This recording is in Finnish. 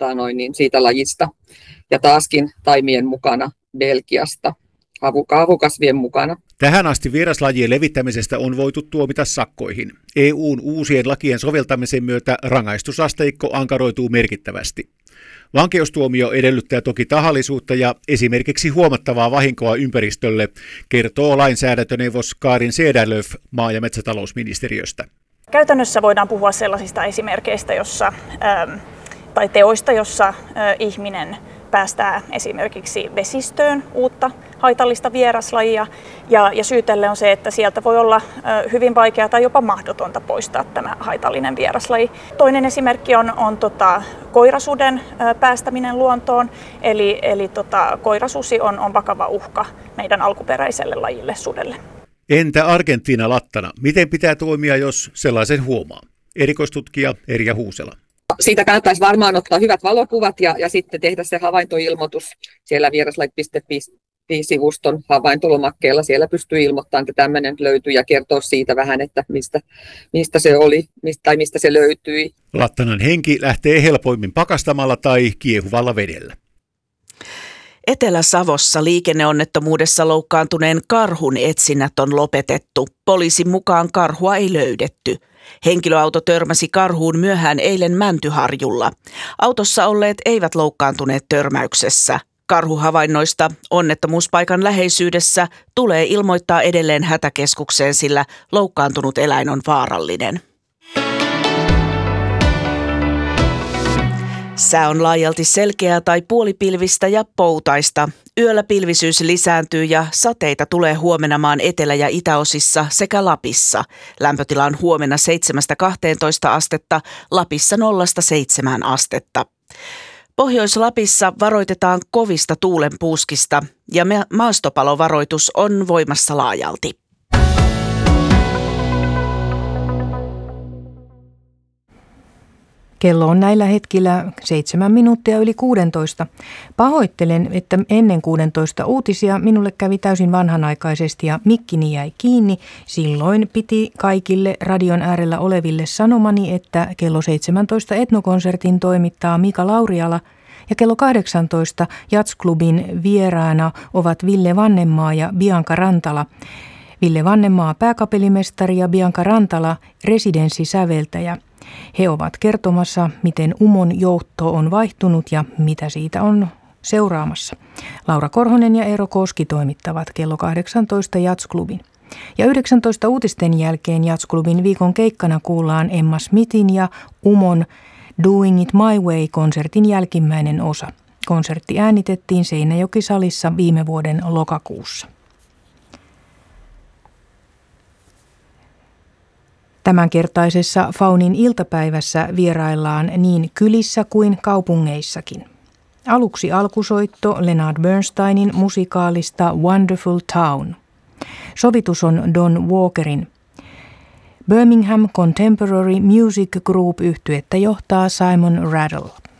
siitä lajista. Ja taaskin taimien mukana Belgiasta, havukasvien mukana. Tähän asti vieraslajien levittämisestä on voitu tuomita sakkoihin. EU:n uusien lakien soveltamisen myötä rangaistusasteikko ankaroituu merkittävästi. Vankeustuomio edellyttää toki tahallisuutta ja esimerkiksi huomattavaa vahinkoa ympäristölle, kertoo lainsäädäntöneuvos Karin Cederlöf maa- ja metsätalousministeriöstä. Käytännössä voidaan puhua sellaisista esimerkkeistä tai teoista, jossa ihminen päästää esimerkiksi vesistöön uutta haitallista vieraslajia ja syy tälle on se, että sieltä voi olla hyvin vaikeaa tai jopa mahdotonta poistaa tämä haitallinen vieraslaji. Toinen esimerkki on koirasuden päästäminen luontoon, eli koirasusi on vakava uhka meidän alkuperäiselle lajille sudelle. Entä Argentiina lattana? Miten pitää toimia, jos sellaisen huomaa? Erikoistutkija Erja Huusela. Siitä kannattaisi varmaan ottaa hyvät valokuvat ja sitten tehdä se havaintoilmoitus siellä vieraslajit.fi-sivuston havaintolomakkeella. Siellä pystyy ilmoittamaan, että tämmöinen löytyy ja kertoa siitä vähän, että mistä se oli tai mistä se löytyi. Lattanan henki lähtee helpoimmin pakastamalla tai kiehuvalla vedellä. Etelä-Savossa liikenneonnettomuudessa loukkaantuneen karhun etsinnät on lopetettu. Poliisin mukaan karhua ei löydetty. Henkilöauto törmäsi karhuun myöhään eilen Mäntyharjulla. Autossa olleet eivät loukkaantuneet törmäyksessä. Karhuhavainnoista onnettomuuspaikan läheisyydessä tulee ilmoittaa edelleen hätäkeskukseen, sillä loukkaantunut eläin on vaarallinen. Sää on laajalti selkeää tai puolipilvistä ja poutaista. Yöllä pilvisyys lisääntyy ja sateita tulee huomenna maan etelä- ja itäosissa sekä Lapissa. Lämpötila on huomenna 7-12 astetta, Lapissa 0-7 astetta. Pohjois-Lapissa varoitetaan kovista tuulenpuuskista ja maastopalovaroitus on voimassa laajalti. Kello on näillä hetkillä 7 minuuttia yli 16. Pahoittelen, että ennen 16 uutisia minulle kävi täysin vanhanaikaisesti ja mikkini jäi kiinni. Silloin piti kaikille radion äärellä oleville sanomani, että kello 17 etnokonsertin toimittaa Mika Lauriala ja kello 18 Jazzklubin vieraana ovat Ville Vannemaa ja Bianca Rantala. Ville Vannemaa pääkapellimestari ja Bianca Rantala residenssisäveltäjä. He ovat kertomassa, miten Umon johto on vaihtunut ja mitä siitä on seuraamassa. Laura Korhonen ja Eero Koski toimittavat kello 18 Jazzklubin. Ja 19 uutisten jälkeen Jazzklubin viikon keikkana kuullaan Emma Smithin ja Umon Doing It My Way-konsertin jälkimmäinen osa. Konsertti äänitettiin Seinäjoki-salissa viime vuoden lokakuussa. Tämänkertaisessa Faunin iltapäivässä vieraillaan niin kylissä kuin kaupungeissakin. Aluksi alkusoitto Leonard Bernsteinin musikaalista Wonderful Town. Sovitus on Don Walkerin. Birmingham Contemporary Music Group -yhtyettä johtaa Simon Rattle.